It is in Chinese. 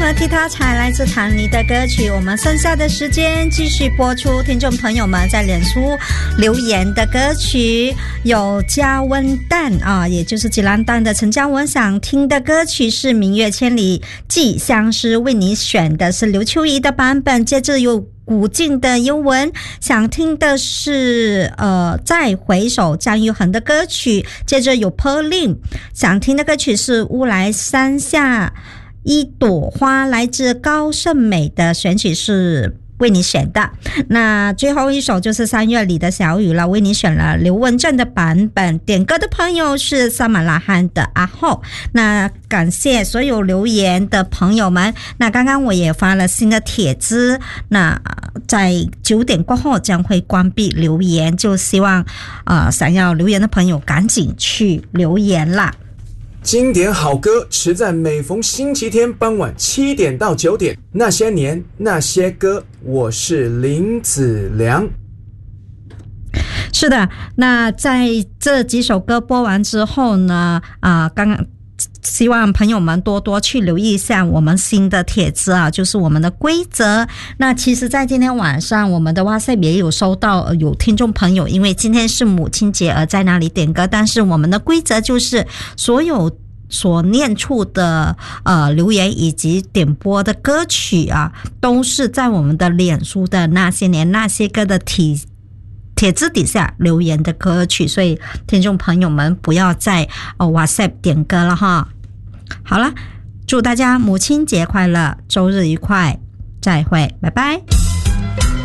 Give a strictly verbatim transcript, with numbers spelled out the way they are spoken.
和踢踏踩来自谭妮的歌曲，我们剩下的时间继续播出听众朋友们在脸书留言的歌曲。有加温蛋啊，也就是吉兰丹的陈嘉文想听的歌曲是明月千里寄相思，为你选的是刘秋怡的版本。接着有古晋的尤文想听的是呃再回首张玉恒的歌曲。接着有 Perlin 想听的歌曲是乌来山下一朵花，来自高胜美的选曲是为你选的。那最后一首就是三月里的小雨了，为你选了刘文正的版本。点歌的朋友是萨马拉罕的阿后。那感谢所有留言的朋友们。那刚刚我也发了新的帖子，那在九点过后将会关闭留言，就希望呃想要留言的朋友赶紧去留言啦。 经典好歌持在每逢星期天傍晚七点到九点，那些年那些歌，我是林子良。 是的，那在这几首歌播完之后呢，啊、呃，刚刚希望朋友们多多去留意一下我们新的帖子啊，就是我们的规则。那其实在今天晚上我们的 WhatsApp 也有收到有听众朋友因为今天是母亲节而在那里点歌，但是我们的规则就是所有所念出的呃留言以及点播的歌曲啊，都是在我们的脸书的那些年那些歌的体帖子底下留言的歌曲，所以听众朋友们不要再呃 WhatsApp 点歌了哈。好了，祝大家母亲节快乐，周日愉快，再会，拜拜。